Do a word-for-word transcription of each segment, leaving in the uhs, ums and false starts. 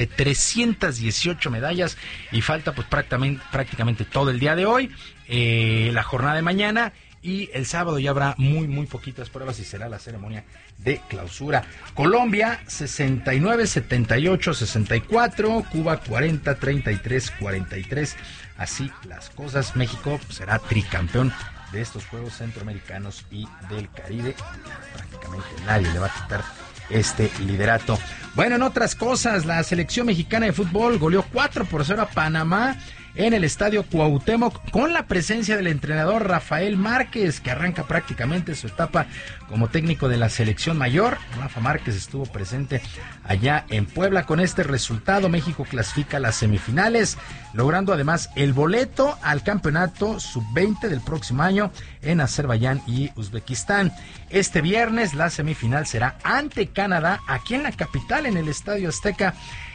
de trescientas dieciocho medallas y falta pues prácticamente, prácticamente todo el día de hoy, eh, la jornada de mañana y el sábado ya habrá muy muy poquitas pruebas y será la ceremonia de clausura. Colombia sesenta y nueve, setenta y ocho, sesenta y cuatro, Cuba cuarenta, treinta y tres, cuarenta y tres, así las cosas. México será tricampeón de estos Juegos Centroamericanos y del Caribe. Prácticamente nadie le va a quitar este liderato. Bueno, en otras cosas, la selección mexicana de fútbol goleó cuatro por cero a Panamá en el estadio Cuauhtémoc con la presencia del entrenador Rafael Márquez, que arranca prácticamente su etapa como técnico de la selección mayor. Rafa Márquez estuvo presente allá en Puebla. Con este resultado, México clasifica a las semifinales, logrando además el boleto al campeonato sub veinte del próximo año en Azerbaiyán y Uzbekistán. Este viernes la semifinal será ante Canadá, aquí en la capital, en el Estadio Azteca.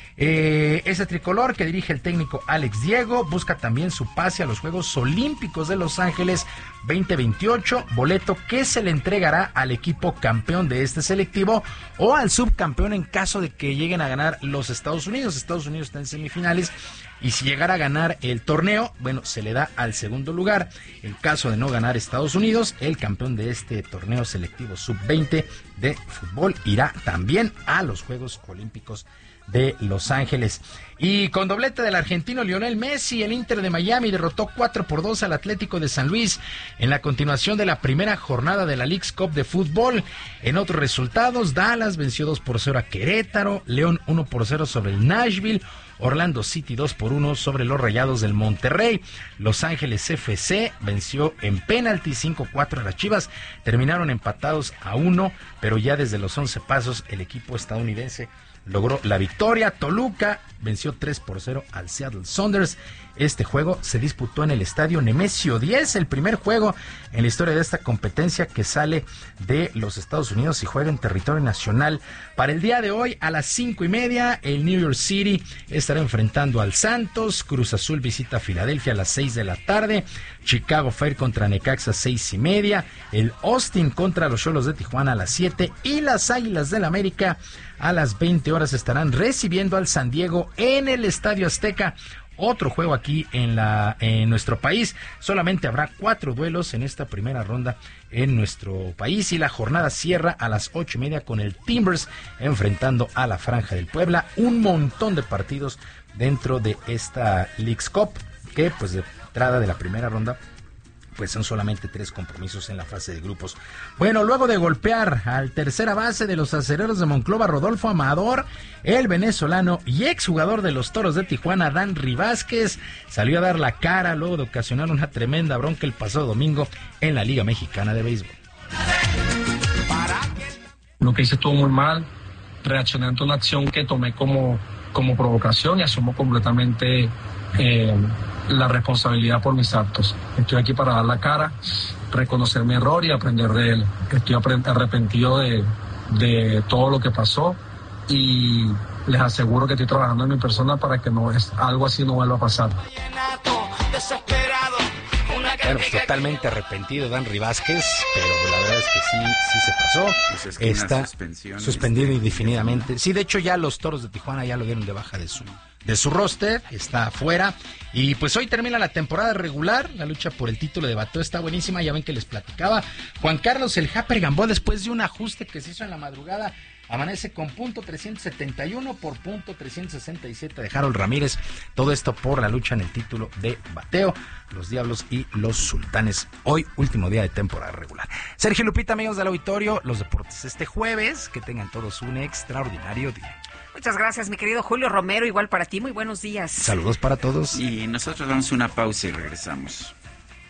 Eh, ese tricolor que dirige el técnico Alex Diego busca también su pase a los Juegos Olímpicos de Los Ángeles veinte veintiocho, boleto que se le entregará al equipo campeón de este selectivo o al subcampeón en caso de que lleguen a ganar los Estados Unidos. Estados Unidos está en semifinales y si llegara a ganar el torneo, bueno, se le da al segundo lugar. En caso de no ganar Estados Unidos, el campeón de este torneo selectivo sub veinte de fútbol irá también a los Juegos Olímpicos de Los Ángeles. Y con doblete del argentino Lionel Messi, el Inter de Miami derrotó cuatro por dos al Atlético de San Luis en la continuación de la primera jornada de la Leagues Cup de fútbol. En otros resultados, Dallas venció dos por cero a Querétaro, León uno por cero sobre el Nashville, Orlando City dos por uno sobre los Rayados del Monterrey. Los Ángeles F C venció en penalti cinco cuatro a las Chivas. Terminaron empatados a uno, pero ya desde los once pasos el equipo estadounidense logró la victoria. Toluca venció tres por cero al Seattle Sounders. Este juego se disputó en el estadio Nemesio diez, el primer juego en la historia de esta competencia que sale de los Estados Unidos y juega en territorio nacional. Para el día de hoy, a las cinco y media, el New York City estará enfrentando al Santos. Cruz Azul visita a Filadelfia a las seis de la tarde. Chicago Fire contra Necaxa, seis y media. El Austin contra los Xolos de Tijuana a las siete. Y las Águilas del América a las veinte horas estarán recibiendo al San Diego en el Estadio Azteca. Otro juego aquí en la en nuestro país. Solamente habrá cuatro duelos en esta primera ronda en nuestro país y la jornada cierra a las ocho y media con el Timbers enfrentando a la Franja del Puebla. Un montón de partidos dentro de esta Leagues Cup que pues de entrada de la primera ronda pues son solamente tres compromisos en la fase de grupos. Bueno, luego de golpear al tercera base de los Acereros de Monclova, Rodolfo Amador, el venezolano y exjugador de los Toros de Tijuana, Danry Vázquez, salió a dar la cara luego de ocasionar una tremenda bronca el pasado domingo en la Liga Mexicana de Béisbol. Lo que hice estuvo muy mal, reaccioné ante una acción que tomé como, como provocación y asumo completamente eh, la responsabilidad por mis actos. Estoy aquí para dar la cara, reconocer mi error y aprender de él. Estoy arrepentido de, de todo lo que pasó y les aseguro que estoy trabajando en mi persona para que no es, algo así no vuelva a pasar. Bueno, pues totalmente arrepentido Danry Vázquez, pero la verdad es que sí, sí se pasó. Pues es que está suspendido este, indefinidamente. Sí, de hecho ya los Toros de Tijuana ya lo dieron de baja de su de su roster, está afuera. Y pues hoy termina la temporada regular, la lucha por el título de bateo está buenísima, ya ven que les platicaba. Juan Carlos el Japper Gamboa, después de un ajuste que se hizo en la madrugada, amanece con punto trescientos setenta y uno por punto trescientos sesenta y siete de Harold Ramírez. Todo esto por la lucha en el título de bateo, los Diablos y los Sultanes. Hoy, último día de temporada regular. Sergio Lupita, amigos del auditorio, los deportes este jueves. Que tengan todos un extraordinario día. Muchas gracias, mi querido Julio Romero. Igual para ti, muy buenos días. Saludos para todos. Y nosotros damos una pausa y regresamos.